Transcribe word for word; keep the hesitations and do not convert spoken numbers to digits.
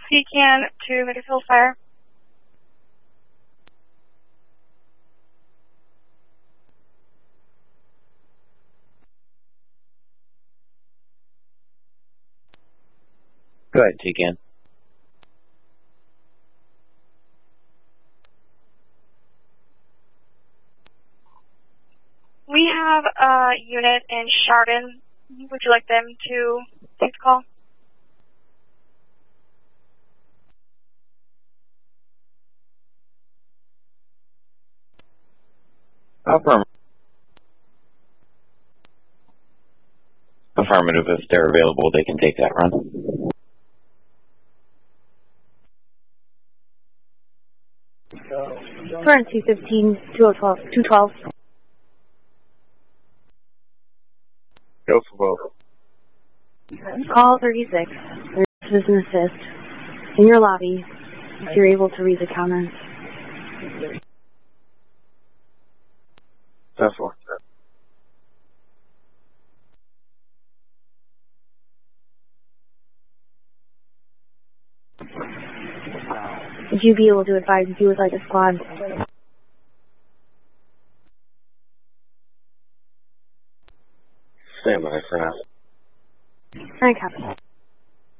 C can to Bakersfield Fire. Go ahead, T can. We have a unit in Chardon. Would you like them to take the call? Affirm. Affirmative. If they're available, they can take that run. Current C fifteen, two twelve. Go for both. Call thirty-six. There's citizen assist in your lobby if you're able to read the comments. That's four. Would you be able to advise if you would like a squad? Stand by for now. I copy.